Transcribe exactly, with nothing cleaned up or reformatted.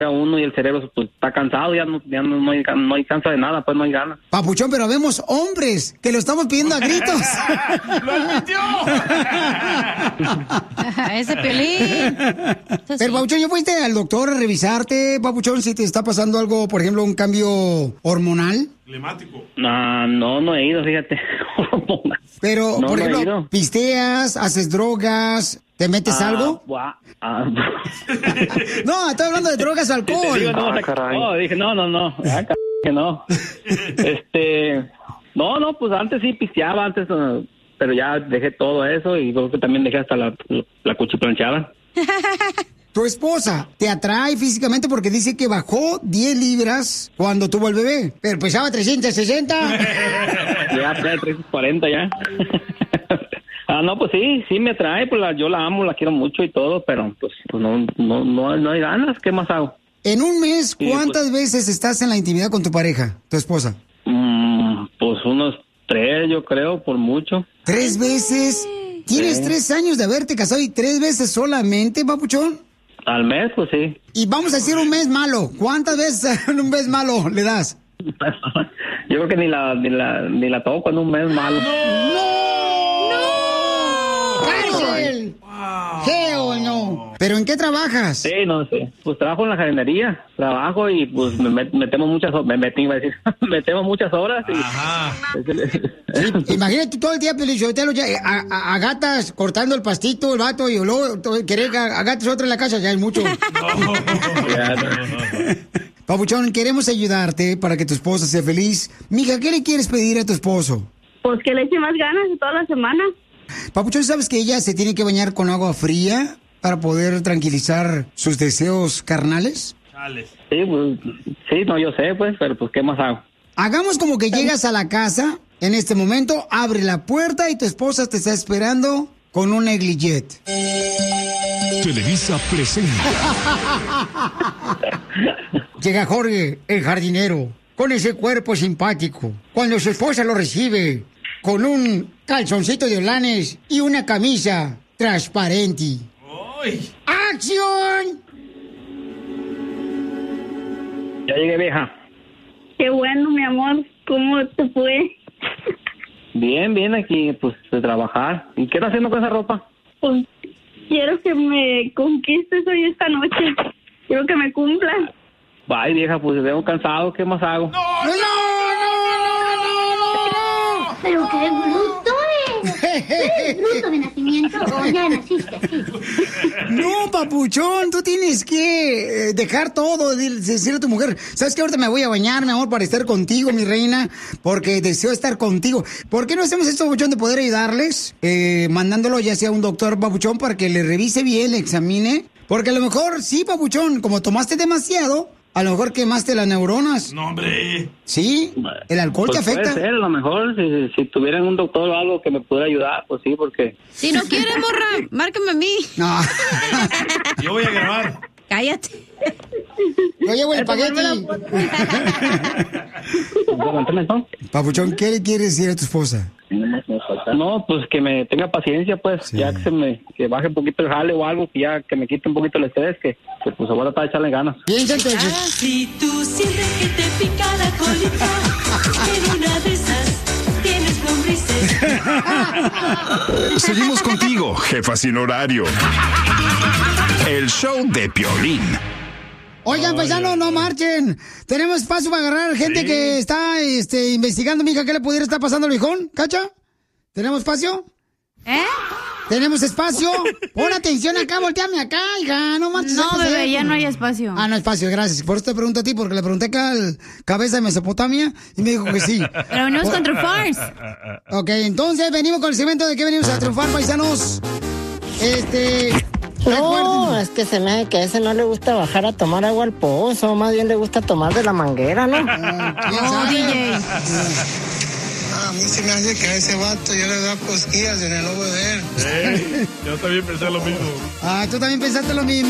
a uno y el cerebro pues, está cansado, ya no, ya no, no, hay, no hay cansa de nada, pues no hay ganas. Papuchón, pero vemos hombres que lo estamos pidiendo a gritos. ¡Lo admitió! Ese Piolín. Pero, sí. Papuchón, ¿ya fuiste al doctor a revisarte, Papuchón, si te está pasando algo, por ejemplo, un cambio hormonal? Climático. No, no, no he ido, fíjate. Pero, no, por no ejemplo, ¿pisteas, haces drogas, te metes ah, algo? Buah, ah, no, estoy hablando de drogas o alcohol. Digo, no, ah, no, dije, no, no, no, ah, que no. Este, no, no, pues antes sí pisteaba, antes, uh, pero ya dejé todo eso y creo que también dejé hasta la, la cuchiplanchada. Tu esposa te atrae físicamente porque dice que bajó diez libras cuando tuvo el bebé, pero pesaba trescientos sesenta. Ya, ya, trescientos cuarenta ya. Ah, no, pues sí, sí me atrae, pues la, yo la amo, la quiero mucho y todo, pero pues, pues no, no, no, no hay ganas, ¿qué más hago? En un mes, ¿cuántas sí, pues, veces estás en la intimidad con tu pareja, tu esposa? Mm, pues unos tres, yo creo, por mucho. ¿Tres veces? ¿Tienes sí. tres años de haberte casado y tres veces solamente, papuchón? Al mes, pues sí. Y vamos a decir un mes malo. ¿Cuántas veces en un mes malo le das? Yo creo que ni la, ni la, ni la toco en un mes malo. ¡No! ¡No! ¡Cárcel! Wow. ¡Geo, no! ¿Pero en qué trabajas? Sí, no sé. Pues trabajo en la jardinería. Trabajo y pues me metemos muchas horas. Me metí, iba a decir. metemos muchas horas. Y... Ajá. Sí, imagínate todo el día, Pelichotelo, a, a, a gatas cortando el pastito, el vato, y luego querer a, a gatas otro en la casa, ya es mucho. No. Ya, no. Papuchón, queremos ayudarte para que tu esposa sea feliz. Mija, ¿qué le quieres pedir a tu esposo? Pues que le eche más ganas toda la semana. Papuchón, ¿sabes que ella se tiene que bañar con agua fría para poder tranquilizar sus deseos carnales? Sí, pues, sí, no, yo sé, pues, pero pues, ¿qué más hago? Hagamos como que llegas a la casa en este momento, abre la puerta y tu esposa te está esperando con un negligé. Televisa presenta. Llega Jorge, el jardinero, con ese cuerpo simpático. Cuando su esposa lo recibe con un calzoncito de holanes y una camisa transparente. ¡Uy! ¡Acción! Ya llegué, vieja. Qué bueno, mi amor. ¿Cómo te fue? Bien, bien, aquí, pues, de trabajar. ¿Y qué estás haciendo con esa ropa? Pues, quiero que me conquistes hoy esta noche. Quiero que me cumplas. Ay, vieja, pues, veo cansado. ¿Qué más hago? ¡No, no, no, no, no! Pero qué bruto eres. ¿Eres bruto de nacimiento o ya naciste así? No, papuchón, tú tienes que dejar todo, decirle a tu mujer, ¿sabes qué? Ahorita me voy a bañar, mi amor, para estar contigo, mi reina, porque deseo estar contigo. ¿Por qué no hacemos esto, papuchón, de poder ayudarles? Eh, mandándolo ya sea a un doctor, papuchón, para que le revise bien, le examine. Porque a lo mejor, sí, papuchón, como tomaste demasiado, a lo mejor quemaste las neuronas. No, hombre. Sí, el alcohol pues te afecta. Puede ser, a lo mejor, si, si tuvieran un doctor o algo que me pudiera ayudar, pues sí, porque... Si no quieres, morra, márcame a mí. No. Yo voy a grabar. Cállate. Yo llevo el espagueti. Papuchón, ¿qué le quieres decir a tu esposa? No, pues que me tenga paciencia, pues, sí. Ya que se me que baje un poquito el jale o algo, que ya que me quite un poquito el estrés, que, que pues ahora está a echarle ganas. Piensa entonces. Ah, si tú sientes que te pica la colita, en una de esas tienes lombrices. Seguimos contigo, jefa sin horario. El show de Piolín. Oigan, paisanos, no marchen. Tenemos espacio para agarrar gente sí. que está este, investigando, mija, ¿qué le pudiera estar pasando al viejón? ¿Cacha? ¿Tenemos espacio? ¿Eh? ¿Tenemos espacio? Pon atención acá, volteame acá, hija. No marches. No, bebé, ya no hay espacio. Ah, no hay espacio, gracias. Por eso te pregunto a ti, porque le pregunté acá al cabeza de Mesopotamia y me dijo que sí. Pero venimos Por... con triunfar. Ok, entonces venimos con el segmento de que venimos a triunfar, paisanos. Este... No, es que se me hace que a ese no le gusta bajar a tomar agua al pozo, más bien le gusta tomar de la manguera, ¿no? No, D J. A mí se me hace que a ese vato yo le da cosquillas en el ojo de él. Sí, yo también pensé lo mismo. Ah, tú también pensaste lo mismo.